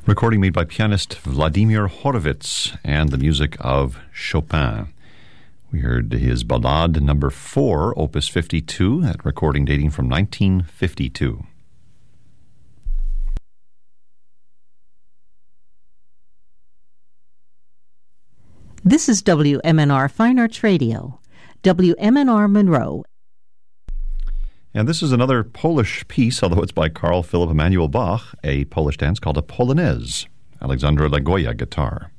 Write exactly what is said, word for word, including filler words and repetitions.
Recording made by pianist Vladimir Horowitz and the music of Chopin. We heard his Ballade number four, opus fifty-two, that recording dating from nineteen fifty-two. This is W M N R Fine Arts Radio, W M N R Monroe. And this is another Polish piece, although it's by Carl Philipp Emanuel Bach, a Polish dance called a Polonaise. Alexandra Lagoya, guitar.